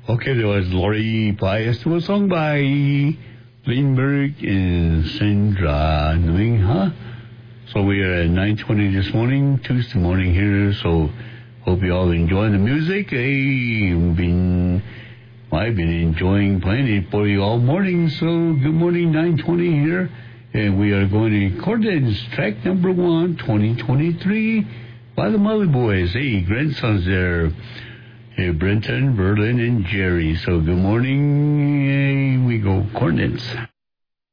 Okay, there was Lori Pius to a song by Lindbergh and Sandra Nguyen, huh? So we are at 9:20 this morning, Tuesday morning here, so hope you all enjoy the music. I've been enjoying playing it for you all morning, so good morning, 9:20 here. And we are going to Accordance, track number 1, 2023, by the Molly Boys. Hey, grandsons there. Hey, Brenton, Berlin, and Jerry. So good morning. We go Coordinates.